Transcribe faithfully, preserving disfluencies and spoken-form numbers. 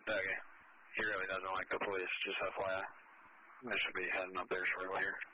Okay. He really doesn't like the police, just F Y I. I should be heading up there shortly here.